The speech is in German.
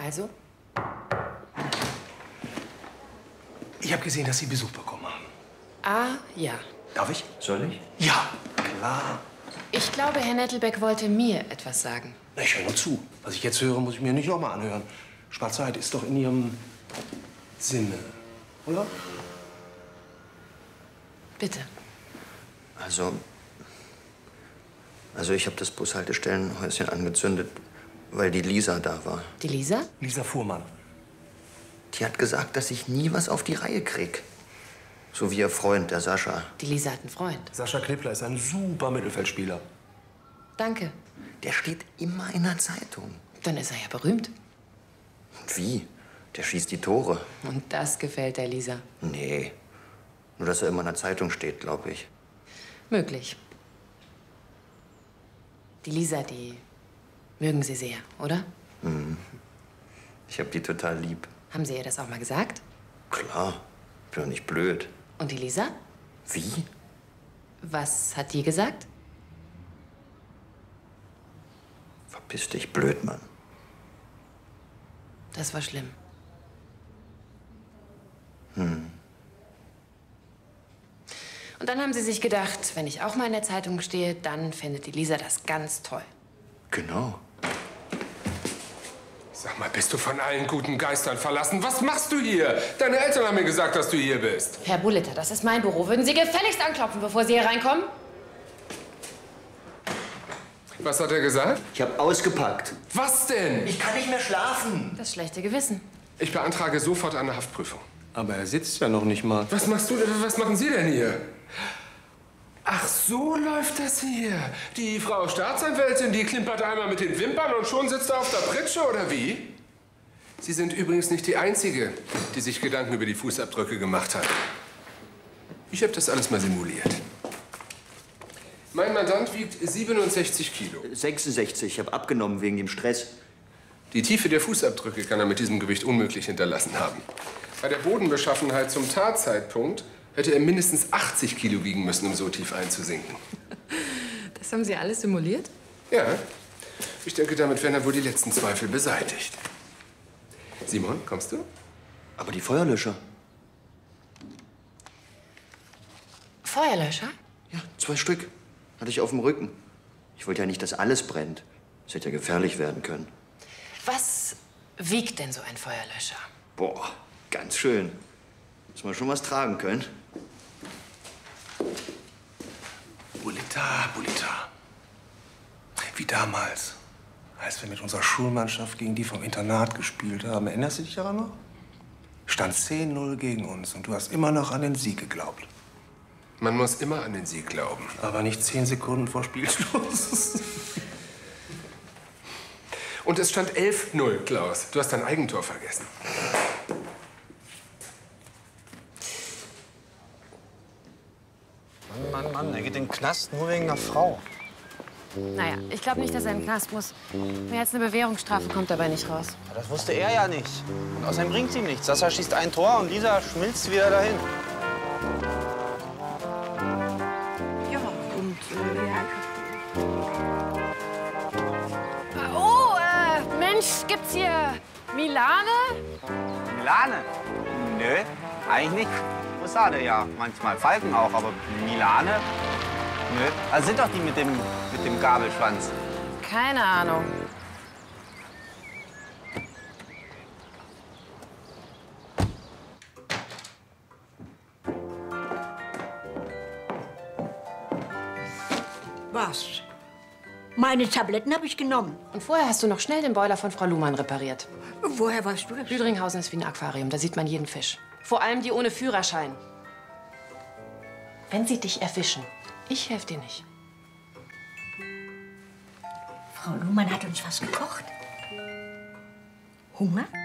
Also? Ich habe gesehen, dass Sie Besuch bekommen haben. Ah, ja. Darf ich? Soll ich? Ja, klar. Ich glaube, Herr Nettelbeck wollte mir etwas sagen. Na, ich höre nur zu. Was ich jetzt höre, muss ich mir nicht noch mal anhören. Schwarzheit ist doch in Ihrem Sinne, oder? Bitte. Also ich habe das Bushaltestellenhäuschen angezündet, weil die Lisa da war. Die Lisa? Lisa Fuhrmann. Die hat gesagt, dass ich nie was auf die Reihe krieg. So wie ihr Freund, der Sascha. Die Lisa hat einen Freund. Sascha Knippler ist ein super Mittelfeldspieler. Danke. Der steht immer in der Zeitung. Dann ist er ja berühmt. Wie? Der schießt die Tore. Und das gefällt der Lisa. Nee. Nur, dass er immer in der Zeitung steht, glaube ich. Möglich. Die Lisa, die mögen Sie sehr, oder? Mhm. Ich hab die total lieb. Haben Sie ihr das auch mal gesagt? Klar. Bin doch nicht blöd. Und die Lisa? Wie? Was hat die gesagt? Verpiss dich, Blödmann. Das war schlimm. Und dann haben Sie sich gedacht, wenn ich auch mal in der Zeitung stehe, dann findet die Lisa das ganz toll. Genau. Sag mal, bist du von allen guten Geistern verlassen? Was machst du hier? Deine Eltern haben mir gesagt, dass du hier bist. Herr Bulitter, das ist mein Büro. Würden Sie gefälligst anklopfen, bevor Sie hier reinkommen? Was hat er gesagt? Ich hab ausgepackt. Was denn? Ich kann nicht mehr schlafen. Das schlechte Gewissen. Ich beantrage sofort eine Haftprüfung. Aber er sitzt ja noch nicht mal. Was machst du denn? Was machen Sie denn hier? Ach, so läuft das hier. Die Frau Staatsanwältin, die klimpert einmal mit den Wimpern und schon sitzt er auf der Pritsche, oder wie? Sie sind übrigens nicht die Einzige, die sich Gedanken über die Fußabdrücke gemacht hat. Ich habe das alles mal simuliert. Mein Mandant wiegt 67 Kilo. 66. Ich hab abgenommen wegen dem Stress. Die Tiefe der Fußabdrücke kann er mit diesem Gewicht unmöglich hinterlassen haben. Bei der Bodenbeschaffenheit zum Tatzeitpunkt hätte er mindestens 80 Kilo wiegen müssen, um so tief einzusinken. Das haben Sie alles simuliert? Ja, ich denke, damit werden dann wohl die letzten Zweifel beseitigt. Simon, kommst du? Aber die Feuerlöscher? Feuerlöscher? Ja, 2 Stück. Hatte ich auf dem Rücken. Ich wollte ja nicht, dass alles brennt. Das hätte ja gefährlich werden können. Was wiegt denn so ein Feuerlöscher? Boah, ganz schön. Muss man schon was tragen können. Bulitta, Bulitta. Wie damals, als wir mit unserer Schulmannschaft gegen die vom Internat gespielt haben. Erinnerst du dich daran noch? Stand 10-0 gegen uns und du hast immer noch an den Sieg geglaubt. Man muss immer an den Sieg glauben. Aber nicht 10 Sekunden vor Spielschluss. Und es stand 11-0, Klaus. Du hast dein Eigentor vergessen. Mann, er geht in den Knast nur wegen einer Frau. Naja, ich glaube nicht, dass er in den Knast muss. Mehr als eine Bewährungsstrafe kommt dabei nicht raus. Ja, das wusste er ja nicht. Und außerdem bringt's ihm nichts. Sascha schießt ein Tor und Lisa schmilzt wieder dahin. Ja, und Oh, Mensch, gibt's hier Milane? Milane? Nö, eigentlich nicht. Bussarde ja, manchmal Falken auch, aber Milane? Nö. Also sind doch die mit dem Gabelschwanz. Keine Ahnung. was? Meine Tabletten habe ich genommen. Und vorher hast du noch schnell den Boiler von Frau Luhmann repariert. Woher weißt du das? Lüdringhausen ist wie ein Aquarium, da sieht man jeden Fisch. Vor allem die ohne Führerschein. Wenn sie dich erwischen, ich helfe dir nicht. Frau Luhmann hat uns was gekocht. Hunger?